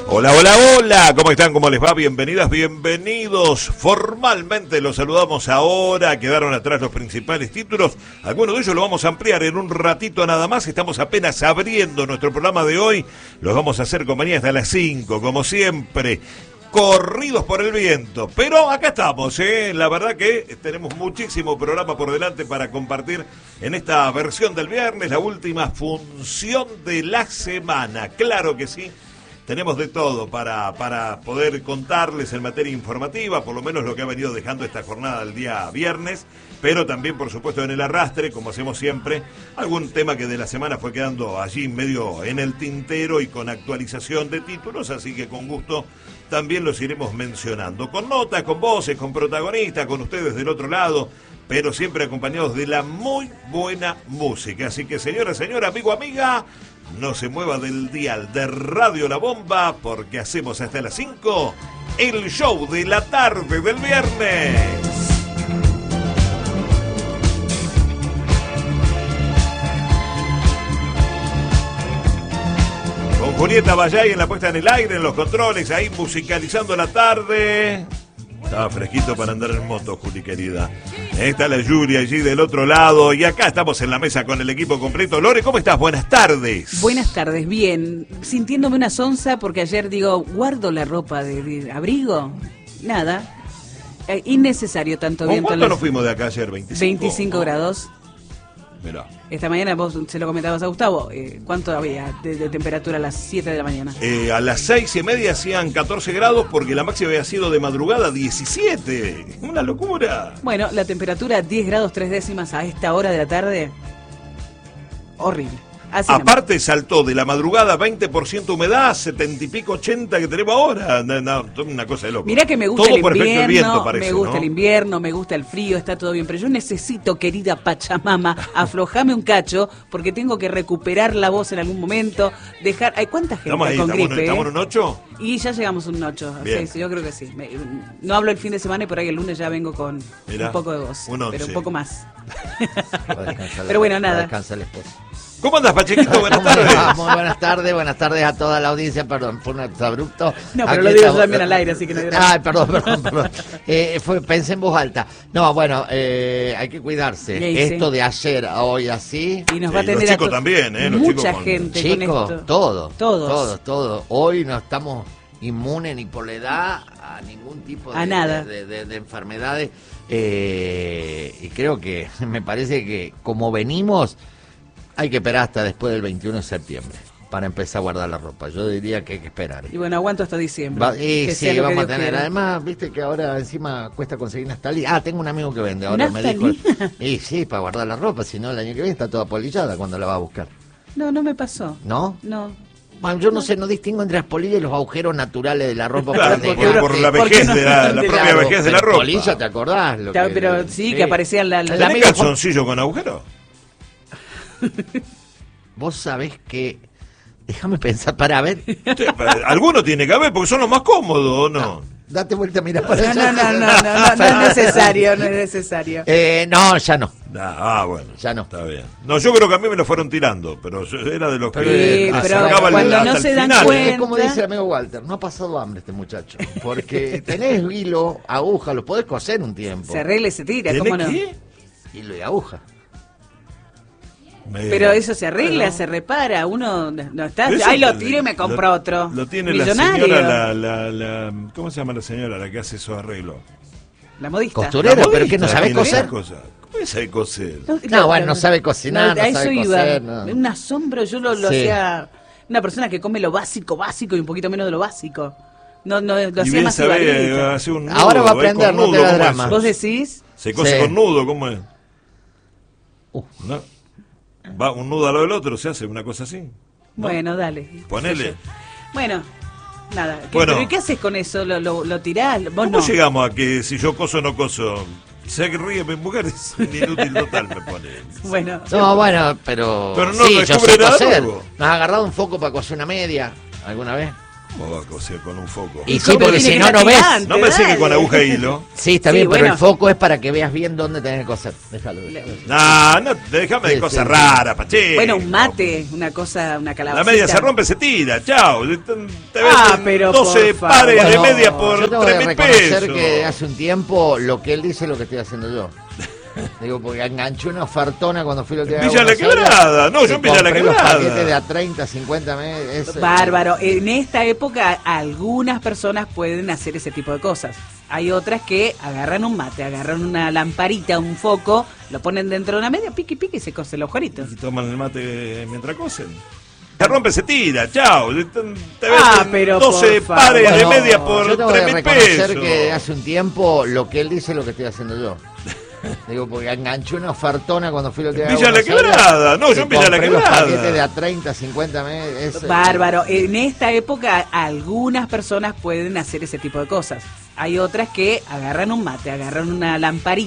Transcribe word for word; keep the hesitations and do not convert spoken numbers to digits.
Hola, hola, hola, ¿cómo están? ¿Cómo les va? Bienvenidas, bienvenidos. Formalmente los saludamos ahora, quedaron atrás los principales títulos. Algunos de ellos los vamos a ampliar en un ratito nada más. Estamos apenas abriendo nuestro programa de hoy. Los vamos a hacer compañía hasta las cinco, como siempre. Corridos por el viento, pero acá estamos, ¿eh? La verdad que tenemos muchísimo programa por delante para compartir en esta versión del viernes, la última función de la semana, claro que sí. Tenemos de todo para, para poder contarles en materia informativa, por lo menos lo que ha venido dejando esta jornada del día viernes, pero también, por supuesto, en el arrastre, como hacemos siempre, algún tema que de la semana fue quedando allí medio en el tintero y con actualización de títulos, así que con gusto también los iremos mencionando, con notas, con voces, con protagonistas, con ustedes del otro lado, pero siempre acompañados de la muy buena música. Así que, señora, señora, amigo, amiga, no se mueva del dial de Radio La Bomba, porque hacemos hasta las cinco el show de la tarde del viernes. Con Julieta Vallay en la puesta en el aire, en los controles, ahí musicalizando la tarde. Estaba fresquito para andar en moto, Juli, querida. Está la Julia allí del otro lado. Y acá estamos en la mesa con el equipo completo. Lore, ¿cómo estás? Buenas tardes. Buenas tardes, bien. Sintiéndome una sonza porque ayer digo, guardo la ropa de, de abrigo. Nada. Eh, innecesario tanto viento. ¿Cuánto nos fuimos de acá ayer? ¿veinticinco? veinticinco grados. Mirá. Esta mañana vos se lo comentabas a Gustavo. Eh, ¿Cuánto había de, de temperatura a las siete de la mañana? Eh, a las seis y media hacían catorce grados porque la máxima había sido de madrugada diecisiete. Una locura. Bueno, la temperatura diez grados tres décimas a esta hora de la tarde. Horrible. Así Aparte nomás. Saltó de la madrugada veinte por ciento humedad, setenta y pico, ochenta que tenemos ahora. No, no, una cosa de loco. Mirá que me gusta todo el invierno, el viento, parece, me gusta ¿no? el invierno, me gusta el frío, está todo bien, pero yo necesito, querida Pachamama, aflojame un cacho, porque tengo que recuperar la voz en algún momento, dejar... ¿Hay cuánta gente ¿Estamos ahí, con estamos, gripe? ¿Estamos en un ocho? Y ya llegamos a un ocho, sí, sí, yo creo que sí. Me, no hablo el fin de semana y por ahí el lunes ya vengo con Mirá, un poco de voz, un pero un poco más. Pero bueno, nada. Descansa el esposo. ¿Cómo andas, Pachequito? Buenas tardes. Muy buenas tardes, buenas tardes a toda la audiencia. Perdón, fue un acto abrupto. No, pero Aquí lo digo yo también al aire, así que no hay Ay, perdón, perdón, perdón. Eh, fue, pensé en voz alta. No, bueno, eh, hay que cuidarse. Sí, Esto sí. de ayer a hoy así. Y nos va a tener los chicos a to- también, ¿eh? Los mucha chicos con... gente chicos, con esto. Todo, todos. Todos, todos. Hoy no estamos inmunes ni por la edad a ningún tipo de, a nada. de, de, de, de enfermedades. Eh, y creo que me parece que como venimos... Hay que esperar hasta después del veintiuno de septiembre para empezar a guardar la ropa. Yo diría que hay que esperar. Y bueno, aguanto hasta diciembre. Va, y que sí, vamos a tener. Quiera. Además, viste que ahora encima cuesta conseguir Naftalí. Ah, tengo un amigo que vende. Ahora ¿Naftalí? me dijo. Y sí, para guardar la ropa. Si no, el año que viene está toda polillada cuando la va a buscar. No, no me pasó. ¿No? No. Bueno, yo no sé, no distingo entre las polillas y los agujeros naturales de la ropa. Claro, por, por, por la vejez no, de la, la propia claro, vejez de la ropa. Polilla, ¿te acordás? Lo ya, que, pero sí, sí, que aparecían la... la, la la calzoncillo con agujero? Vos sabés que... Déjame pensar para ver. Sí, alguno tiene que haber, porque son los más cómodos, ¿o no? no? Date vuelta, mira para No, allá. no, no, no, no, no, no es necesario, no es necesario. Eh, no, ya no. Ah, bueno. Ya no. Está bien. No, yo creo que a mí me lo fueron tirando, pero yo era de los que... Sí, pero cuando no se dan cuenta... Es como dice el amigo Walter, no ha pasado hambre este muchacho. Porque tenés hilo, aguja, lo podés coser un tiempo. Se arregla y se tira, ¿cómo no? ¿Qué? Hilo y aguja. Me... Pero eso se arregla, bueno. se repara, uno no está... Ay, lo tiro y me compro lo, otro. Lo tiene Millonario. la señora, la, la, la... ¿Cómo se llama la señora la que hace esos arreglos? La modista. Costurera, la modista, pero que no sabe coser. ¿Cómo sabe coser? No, no, bueno, no sabe cocinar, no, no sabe coser. Iba. No. Un asombro, yo lo, lo sí. hacía... Una persona que come lo básico, básico y un poquito menos de lo básico. No, no, lo hacía más sabe, hace un nudo, ahora va a aprender, no te da drama. ¿Vos decís? Se cose sí. con nudo, ¿cómo es? Uh. ¿No? Va un nudo a lo del otro, se hace una cosa así. ¿no? Bueno, dale. Ponele. Bueno, nada. ¿Qué, bueno, pero ¿qué haces con eso? ¿Lo, lo, lo tirás? ¿Vos ¿Cómo no? llegamos a que si yo coso o no coso? Se ríe mi mujer, es un inútil total, me pone. Bueno. No, bueno, pero... Pero no sí, descubre nada nuevo. ¿Nos has agarrado un foco para coser una media alguna vez? ¿Cómo va a coser con un foco? Y sí, porque si no, no ves. No me sigue con aguja e hilo. Sí, está bien, sí, pero bueno, el foco es para que veas bien dónde tenés que coser. Déjalo. No, no, déjame sí, de cosas sí, raras, Pache. Bueno, un mate, una cosa, una calabacita. La media se rompe, se tira, chao. Te ves ah, pero doce pares bueno, de media por tres mil pesos. Yo tengo que reconocer que hace un tiempo lo que él dice es lo que estoy haciendo yo. Digo, porque enganché una ofertona cuando fui la última vez. Villa La Quebrada, no, yo en Villa La Quebrada. Los paquetes de a treinta, cincuenta meses. Bárbaro. En esta época algunas personas pueden hacer ese tipo de cosas. Hay otras que agarran un mate, agarran una lamparita, un foco, lo ponen dentro de una media, pique, pique y se cosen los agujeritos. Y toman el mate mientras cosen. Se rompe, se tira, chao. Te ves ah, pero doce pares bueno, de media por tres mil pesos. Yo tengo que reconocer que hace un tiempo lo que él dice es lo que estoy haciendo yo. Digo, porque enganché una ofertona cuando fui la última vez. Villa La Quebrada, no, yo en Villa La Quebrada. Los paquetes de a treinta, cincuenta meses. Bárbaro. En esta época algunas personas pueden hacer ese tipo de cosas. Hay otras que agarran un mate, agarran una lamparita.